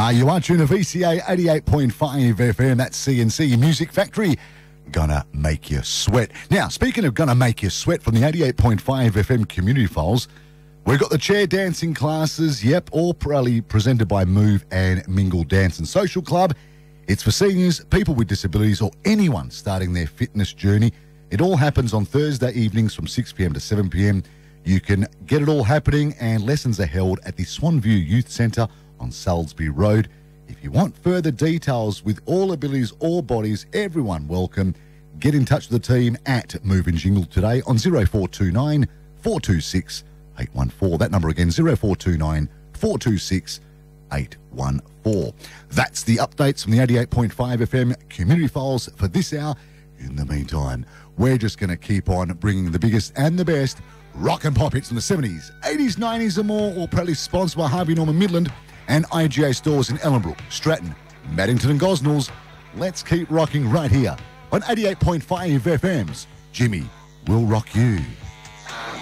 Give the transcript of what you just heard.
You are tuned to VCA 88.5 FM. That's CNC Music Factory. Gonna make you sweat. Now, speaking of gonna make you sweat from the 88.5 FM Community Files, we've got the chair dancing classes, all proudly presented by Move and Mingle Dance and Social Club. It's for seniors, people with disabilities, or anyone starting their fitness journey. It all happens on Thursday evenings from 6 p.m. to 7 p.m. You can get it all happening, and lessons are held at the Swanview Youth Centre on Salisbury Road. If you want further details with all abilities, all bodies, everyone welcome, get in touch with the team at Move and Jingle today on 0429 426 814. That number again, 0429 426 814. That's the updates from the 88.5 FM Community Files for this hour. In the meantime, we're just going to keep on bringing the biggest and the best rock and pop hits from the 70s, 80s, 90s and more, all proudly sponsored by Harvey Norman Midland and IGA stores in Ellenbrook, Stratton, Maddington and Gosnells. Let's keep rocking right here on 88.5 FM's Jimmy Will Rock You.